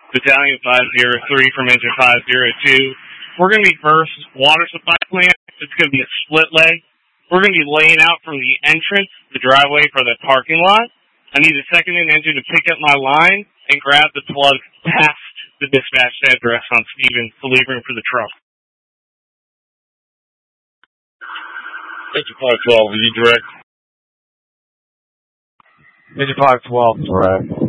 Battalion 503 from Engine 502. We're going to be first water supply plant. It's going to be a split leg. We're going to be laying out from the entrance, the driveway for the parking lot. I need a second-in engine to pick up my line and grab the plug past the dispatch address on Stevens to leave room for the truck. Engine 512, are you direct? Engine 512, direct.